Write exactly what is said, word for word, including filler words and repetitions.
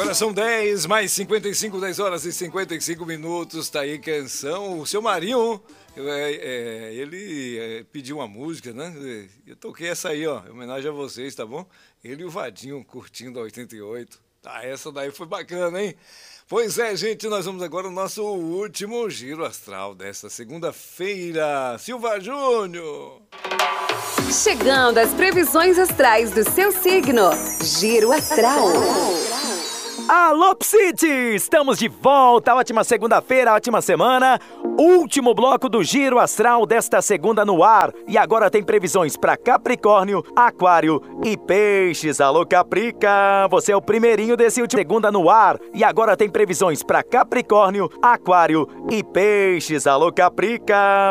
Agora são dez mais cinquenta e cinco, dez horas e cinquenta e cinco minutos. Tá aí canção. O seu Marinho, é, é, ele é, pediu uma música, né? Eu toquei essa aí, ó, em homenagem a vocês, tá bom? Ele e o Vadinho curtindo a oitenta e oito. Tá, essa daí foi bacana, hein? Pois é, gente, nós vamos agora ao nosso último Giro Astral desta segunda-feira. Silva Júnior! Chegando às previsões astrais do seu signo. Giro Astral. Alô, Psite! Estamos de volta. Ótima segunda-feira, ótima semana. Último bloco do Giro Astral desta segunda no ar. E agora tem previsões para Capricórnio, Aquário e Peixes. Alô, Caprica! Você é o primeirinho desse último segunda no ar. E agora tem previsões para Capricórnio, Aquário e Peixes. Alô, Caprica!